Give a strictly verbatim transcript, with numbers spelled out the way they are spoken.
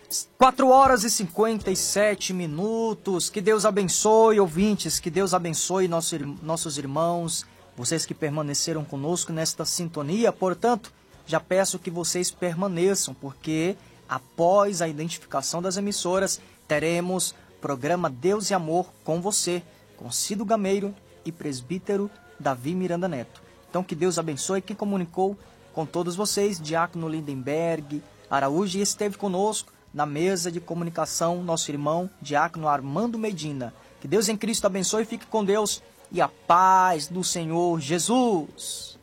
quatro horas e cinquenta e sete minutos. Que Deus abençoe, ouvintes, que Deus abençoe nosso, nossos irmãos, vocês que permaneceram conosco nesta sintonia. Portanto, já peço que vocês permaneçam, porque após a identificação das emissoras, teremos programa Deus e Amor com você, com Cido Gameiro e presbítero Davi Miranda Neto. Então, que Deus abençoe. Quem comunicou com todos vocês, Diácono Lindenberg Araújo, e esteve conosco na mesa de comunicação, nosso irmão Diácono Armando Medina. Que Deus em Cristo abençoe, fique com Deus e a paz do Senhor Jesus.